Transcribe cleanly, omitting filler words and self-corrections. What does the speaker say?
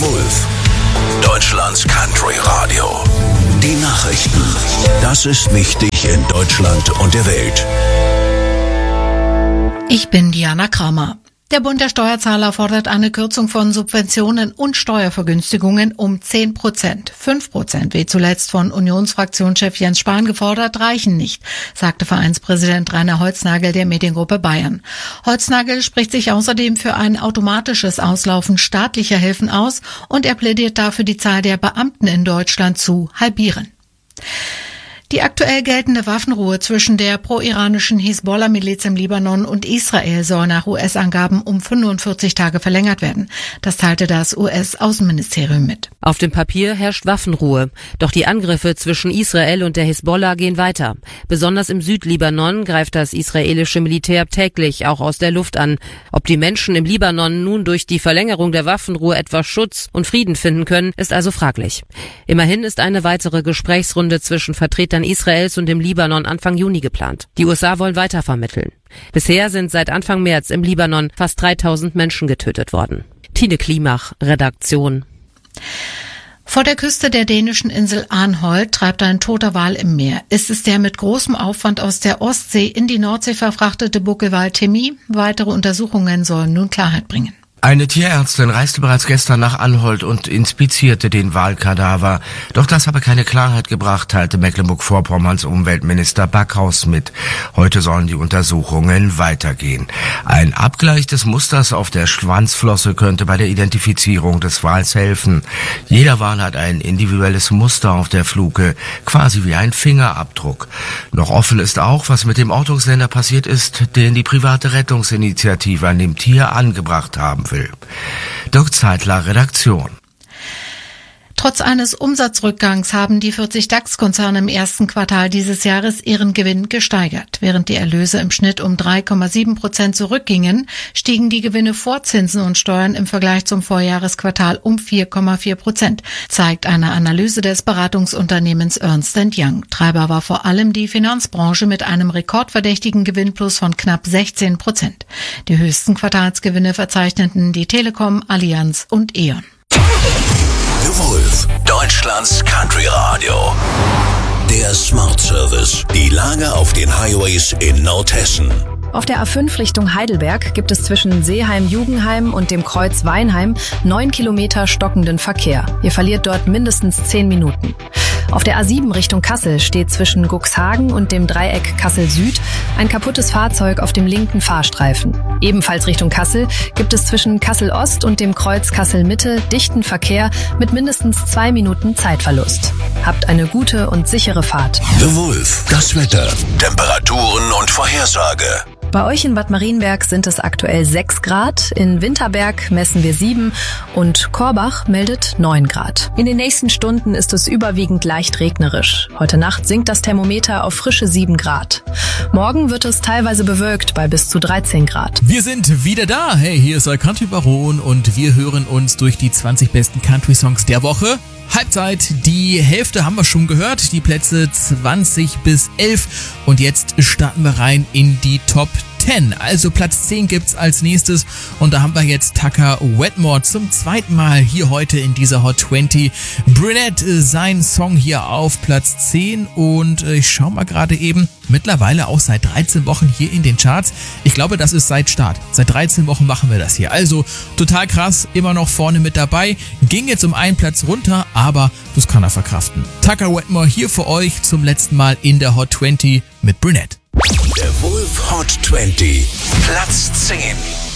Wulff, Deutschlands Country Radio. Die Nachrichten. Das ist wichtig in Deutschland und der Welt. Ich bin Diana Kramer. Der Bund der Steuerzahler fordert eine Kürzung von Subventionen und Steuervergünstigungen um 10%. 5%, wie zuletzt von Unionsfraktionschef Jens Spahn gefordert, reichen nicht, sagte Vereinspräsident Rainer Holznagel der Mediengruppe Bayern. Holznagel spricht sich außerdem für ein automatisches Auslaufen staatlicher Hilfen aus und er plädiert dafür, die Zahl der Beamten in Deutschland zu halbieren. Die aktuell geltende Waffenruhe zwischen der pro-iranischen Hisbollah-Miliz im Libanon und Israel soll nach US-Angaben um 45 Tage verlängert werden. Das teilte das US-Außenministerium mit. Auf dem Papier herrscht Waffenruhe. Doch die Angriffe zwischen Israel und der Hisbollah gehen weiter. Besonders im Südlibanon greift das israelische Militär täglich auch aus der Luft an. Ob die Menschen im Libanon nun durch die Verlängerung der Waffenruhe etwas Schutz und Frieden finden können, ist also fraglich. Immerhin ist eine weitere Gesprächsrunde zwischen Vertretern Israels und dem Libanon Anfang Juni geplant. Die USA wollen weiter vermitteln. Bisher sind seit Anfang März im Libanon fast 3000 Menschen getötet worden. Tine Klimach, Redaktion. Vor der Küste der dänischen Insel Arnholt treibt ein toter Wal im Meer. Ist es der mit großem Aufwand aus der Ostsee in die Nordsee verfrachtete Buckelwal Timmy? Weitere Untersuchungen sollen nun Klarheit bringen. Eine Tierärztin reiste bereits gestern nach Anholt und inspizierte den Walkadaver. Doch das habe keine Klarheit gebracht, teilte Mecklenburg-Vorpommerns Umweltminister Backhaus mit. Heute sollen die Untersuchungen weitergehen. Ein Abgleich des Musters auf der Schwanzflosse könnte bei der Identifizierung des Wals helfen. Jeder Wal hat ein individuelles Muster auf der Fluke, quasi wie ein Fingerabdruck. Noch offen ist auch, was mit dem Ortungssender passiert ist, den die private Rettungsinitiative an dem Tier angebracht haben will. Dirk Zeitler, Redaktion. Trotz eines Umsatzrückgangs haben die 40 DAX-Konzerne im ersten Quartal dieses Jahres ihren Gewinn gesteigert. Während die Erlöse im Schnitt um 3,7% zurückgingen, stiegen die Gewinne vor Zinsen und Steuern im Vergleich zum Vorjahresquartal um 4,4%, zeigt eine Analyse des Beratungsunternehmens Ernst & Young. Treiber war vor allem die Finanzbranche mit einem rekordverdächtigen Gewinnplus von knapp 16%. Die höchsten Quartalsgewinne verzeichneten die Telekom, Allianz und E.ON. The Wulff, Deutschlands Country Radio. Der Smart Service. Die Lage auf den Highways in Nordhessen. Auf der A5 Richtung Heidelberg gibt es zwischen Seeheim-Jugenheim und dem Kreuz Weinheim 9 Kilometer stockenden Verkehr. Ihr verliert dort mindestens 10 Minuten. Auf der A7 Richtung Kassel steht zwischen Guxhagen und dem Dreieck Kassel-Süd ein kaputtes Fahrzeug auf dem linken Fahrstreifen. Ebenfalls Richtung Kassel gibt es zwischen Kassel-Ost und dem Kreuz Kassel-Mitte dichten Verkehr mit mindestens 2 Minuten Zeitverlust. Habt eine gute und sichere Fahrt. The Wulff, das Wetter, Temperaturen und Vorhersage. Bei euch in Bad Marienberg sind es aktuell 6 Grad, in Winterberg messen wir 7 und Korbach meldet 9 Grad. In den nächsten Stunden ist es überwiegend leicht regnerisch. Heute Nacht sinkt das Thermometer auf frische 7 Grad. Morgen wird es teilweise bewölkt bei bis zu 13 Grad. Wir sind wieder da. Hey, hier ist euer Country Baron und wir hören uns durch die 20 besten Country-Songs der Woche. Halbzeit, die Hälfte haben wir schon gehört, die Plätze 20 bis 11 und jetzt starten wir rein in die Top 10. Also Platz 10 gibt's als nächstes und da haben wir jetzt Tucker Wetmore zum zweiten Mal hier heute in dieser Hot 20. Brunette, sein Song hier auf Platz 10 und ich schau mal gerade eben, mittlerweile auch seit 13 Wochen hier in den Charts. Ich glaube, das ist seit Start. Seit 13 Wochen machen wir das hier. Also total krass, immer noch vorne mit dabei. Ging jetzt um einen Platz runter, aber das kann er verkraften. Tucker Wetmore hier für euch zum letzten Mal in der Hot 20 mit Brunette. Der Wulff Hot 20, Platz 10.